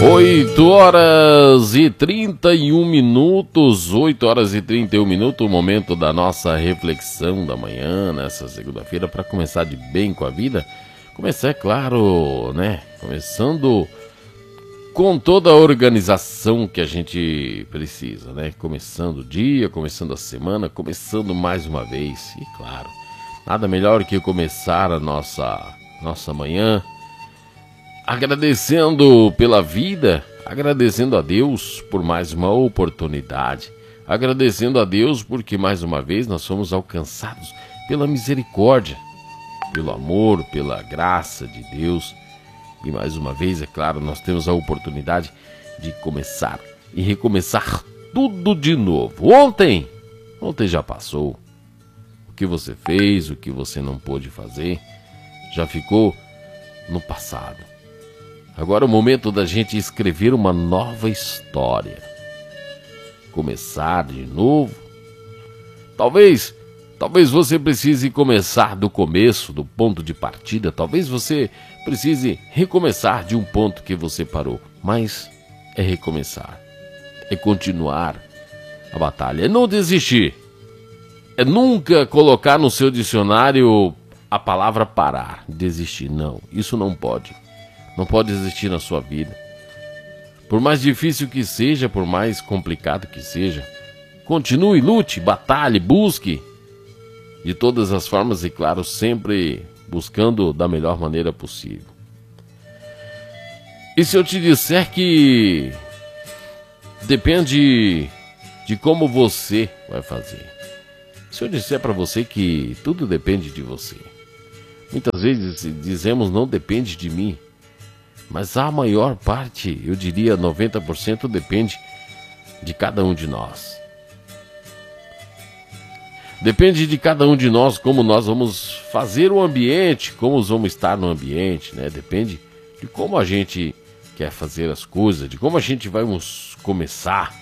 8h31, 8h31, o momento da nossa reflexão da manhã, nessa segunda-feira, para começar de bem com a vida. Começar, é claro, né? Começando com toda a organização que a gente precisa, né? Começando o dia, começando a semana, começando mais uma vez. E claro, nada melhor que começar a nossa manhã agradecendo pela vida, agradecendo a Deus por mais uma oportunidade, agradecendo a Deus porque mais uma vez nós fomos alcançados pela misericórdia, pelo amor, pela graça de Deus. E mais uma vez, é claro, nós temos a oportunidade de começar e recomeçar tudo de novo. Ontem já passou. O que você fez, o que você não pôde fazer, já ficou no passado. Agora é o momento da gente escrever uma nova história. Começar de novo. Talvez você precise começar do começo, do ponto de partida. Talvez você precise recomeçar de um ponto que você parou. Mas é recomeçar. É continuar a batalha. É não desistir. É nunca colocar no seu dicionário a palavra parar. Desistir. Não, isso não pode. Não pode existir na sua vida. Por mais difícil que seja, por mais complicado que seja, continue, lute, batalhe, busque. De todas as formas e, claro, sempre buscando da melhor maneira possível. E se eu te disser que depende de como você vai fazer? Se eu disser para você que tudo depende de você. Muitas vezes dizemos não depende de mim. Mas a maior parte, eu diria 90%, depende de cada um de nós. Depende de cada um de nós como nós vamos fazer o ambiente, como vamos estar no ambiente, né? Depende de como a gente quer fazer as coisas, de como a gente vai começar.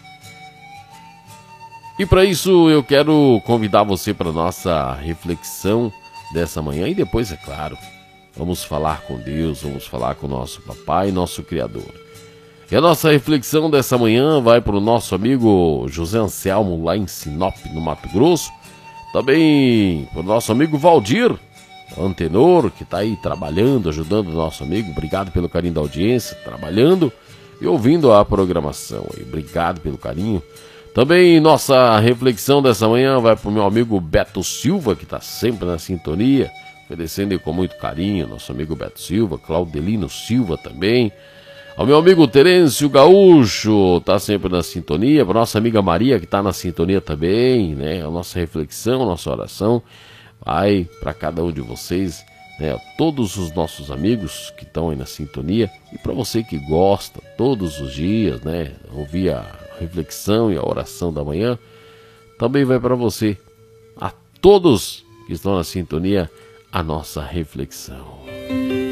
E para isso eu quero convidar você para a nossa reflexão dessa manhã e depois, é claro, vamos falar com Deus, vamos falar com o nosso papai, nosso Criador. E a nossa reflexão dessa manhã vai para o nosso amigo José Anselmo, lá em Sinop, no Mato Grosso. Também para o nosso amigo Valdir, antenor, que está aí trabalhando, ajudando o nosso amigo. Obrigado pelo carinho da audiência, trabalhando e ouvindo a programação. Obrigado pelo carinho. Também nossa reflexão dessa manhã vai para o meu amigo Beto Silva, que está sempre na sintonia, oferecendo com muito carinho, nosso amigo Beto Silva, Claudelino Silva também. Ao meu amigo Terêncio Gaúcho, está sempre na sintonia. Para nossa amiga Maria, que está na sintonia também, né? A nossa reflexão, a nossa oração vai para cada um de vocês, né? Todos os nossos amigos que estão aí na sintonia. E para você que gosta todos os dias, né? Ouvir a reflexão e a oração da manhã, também vai para você. A todos que estão na sintonia, a nossa reflexão.